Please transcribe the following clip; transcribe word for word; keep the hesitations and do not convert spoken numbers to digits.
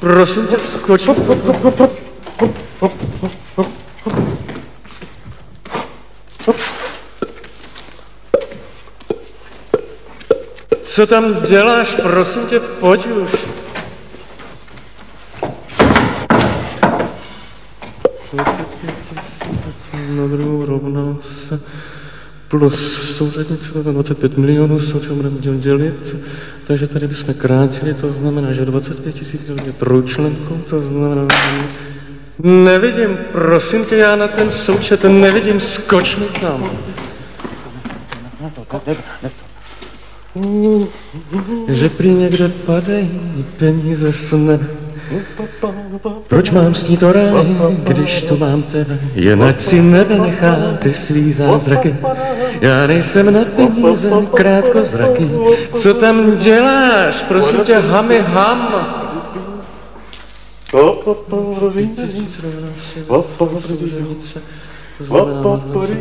Prosím tě, skoč. Co tam děláš? Prosím tě, pojď už. dvacet pět tisíc na druhou rovná se plus souřadnice dvacet pět milionů, s čím budeme dělit. Takže tady bychom krátili, to znamená, že dvacet pět tisíc je trojčlenkou, to znamená, nevidím, prosím tě, já na ten součet nevidím, skoč mi tam. Že prý někde padají peníze z nebe. Proč mám snít o ráji, když tu mám tebe? Jen ať si nebe nechá ty svý zázraky. Já nejsem na peníze krátkozraký. Co tam děláš? Prosím tě, hami ham. To znamená dvacet